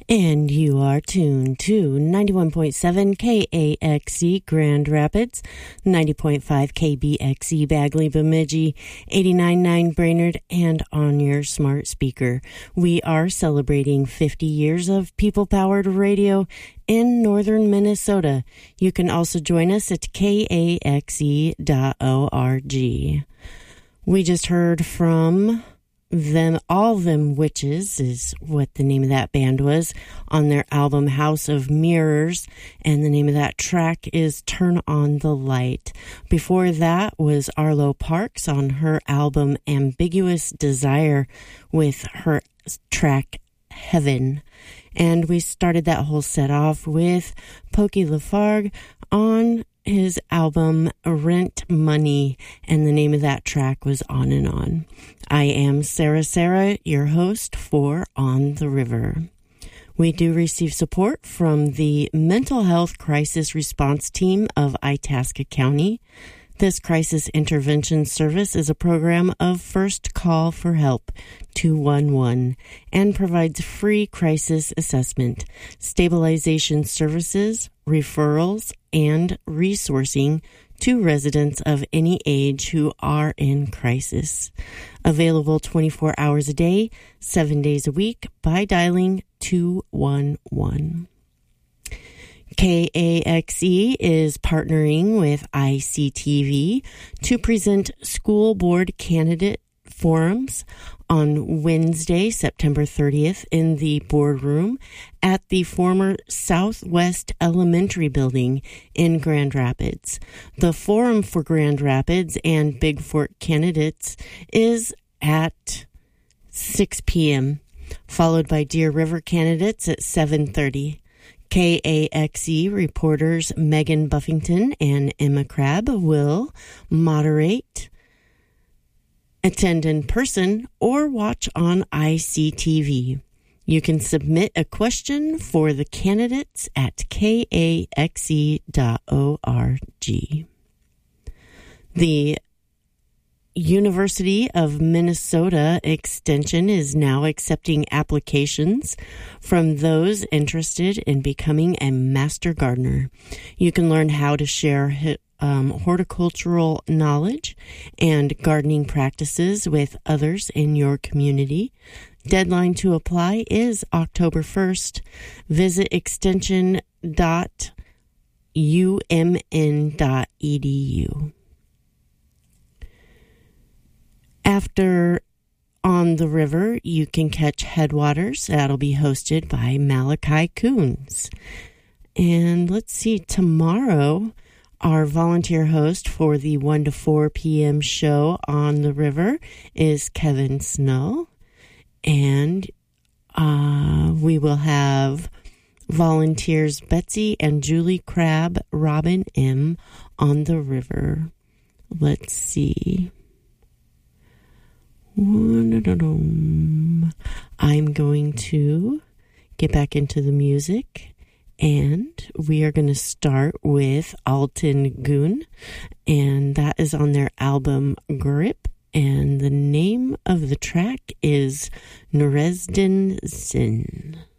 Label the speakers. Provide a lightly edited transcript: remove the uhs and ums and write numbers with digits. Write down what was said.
Speaker 1: And you are tuned to 91.7 KAXE Grand Rapids, 90.5 KBXE Bagley Bemidji, 89.9 Brainerd, and on your smart speaker. We are celebrating 50 years of people-powered radio in northern Minnesota. You can also join us at kaxe.org. We just heard from All Them Witches is what the name of that band was on their album House of Mirrors, and the name of that track is Turn on the Light. Before that was Arlo Parks on her album Ambiguous Desire with her track Heaven. And we started that whole set off with Pokey Lafargue on his album Rent Money, and the name of that track was On and On. I am Sarah, your host for On the River. We do receive support from the Mental Health Crisis Response Team of Itasca County. This crisis intervention service is a program of First Call for Help 211 and provides free crisis assessment, stabilization services, referrals, and resourcing to residents of any age who are in crisis. Available 24 hours a day, 7 days a week by dialing 211. KAXE is partnering with ICTV to present school board candidate forums on Wednesday, September 30th in the boardroom at the former Southwest Elementary Building in Grand Rapids. The forum for Grand Rapids and Big Fork candidates is at 6 p.m., followed by Deer River candidates at 7:30. KAXE reporters Megan Buffington and Emma Crabb will moderate, attend in person, or watch on ICTV. You can submit a question for the candidates at kaxe.org. The University of Minnesota Extension is now accepting applications from those interested in becoming a master gardener. You can learn how to share horticultural knowledge and gardening practices with others in your community. Deadline to apply is October 1st. Visit extension.umn.edu. After On the River, you can catch Headwaters. That'll be hosted by Malachi Coons. And let's see, tomorrow, our volunteer host for the 1 to 4 p.m. show On the River is Kevin Snow. And we will have volunteers Betsy and Julie Crabb, Robin M. On the River. Let's see. I'm going to get back into the music, and we are going to start with Alton Goon, and that is on their album Grip, and the name of the track is Nurezdin Zin.